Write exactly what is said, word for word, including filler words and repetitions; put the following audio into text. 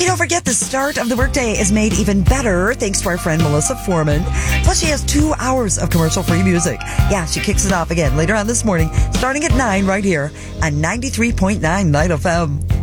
don't forget, the start of the workday is made even better thanks to our friend Melissa Foreman. Plus, she has two hours of commercial-free music. Yeah, she kicks it off again later on this morning, starting at nine right here on ninety-three point nine Night F M.